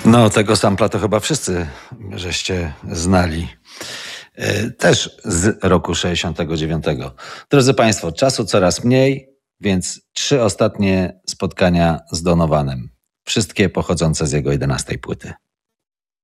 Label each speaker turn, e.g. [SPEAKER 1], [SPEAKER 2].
[SPEAKER 1] No, tego sampla to chyba wszyscy żeście znali. Też z roku 69. Drodzy Państwo, czasu coraz mniej, więc 3 ostatnie spotkania z Donovanem. Wszystkie pochodzące z jego 11 płyty.